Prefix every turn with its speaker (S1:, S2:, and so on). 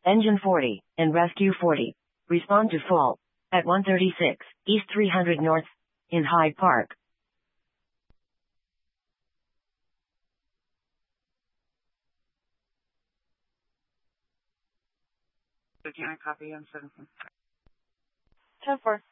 S1: Engine 40, and Rescue 40. Respond to fall. At 136, East 300 North, in Hyde Park.
S2: So can I copy on 17?
S3: 10-4.